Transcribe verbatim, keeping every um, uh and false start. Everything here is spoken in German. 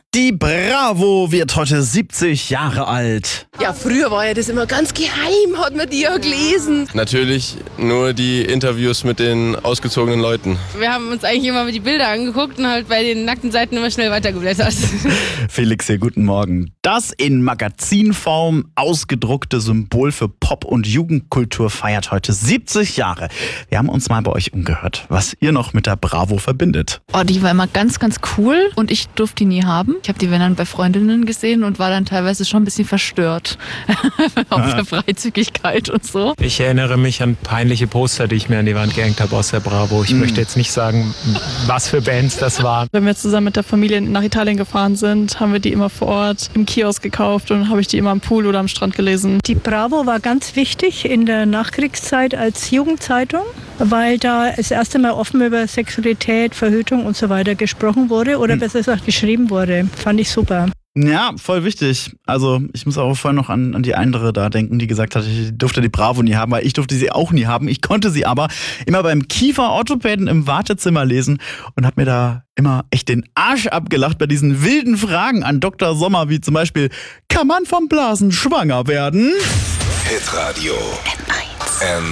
Die Bravo wird heute siebzig Jahre alt. Ja, früher war ja das immer ganz geheim, hat man die ja gelesen. Natürlich nur die Interviews mit den ausgezogenen Leuten. Wir haben uns eigentlich immer die Bilder angeguckt und halt bei den nackten Seiten immer schnell weitergeblättert. Felix hier, guten Morgen. Das in Magazinform ausgedruckte Symbol für Pop- und Jugendkultur feiert heute siebzig Jahre. Wir haben uns mal bei euch umgehört, was ihr noch mit der Bravo verbindet. Oh, die war immer ganz, ganz cool und ich durfte die nie haben. Ich habe die, wenn dann, bei Freundinnen gesehen und war dann teilweise schon ein bisschen verstört. Auf der Freizügigkeit und so. Ich erinnere mich an peinliche Poster, die ich mir an die Wand gehängt habe aus der Bravo. Ich mm. möchte jetzt nicht sagen, was für Bands das waren. Wenn wir zusammen mit der Familie nach Italien gefahren sind, haben wir die immer vor Ort im Kiosk gekauft und habe ich die immer am Pool oder am Strand gelesen. Die Bravo war ganz wichtig in der Nachkriegszeit als Jugendzeitung, weil da das erste Mal offen über Sexualität, Verhütung und so weiter gesprochen wurde oder mm. besser gesagt geschrieben wurde. Fand ich super. Ja, voll wichtig. Also ich muss auch vorhin noch an, an die andere da denken, die gesagt hat, ich durfte die Bravo nie haben, weil ich durfte sie auch nie haben. Ich konnte sie aber immer beim Kieferorthopäden im Wartezimmer lesen und habe mir da immer echt den Arsch abgelacht bei diesen wilden Fragen an Doktor Sommer, wie zum Beispiel, kann man vom Blasen schwanger werden? Hitradio N eins.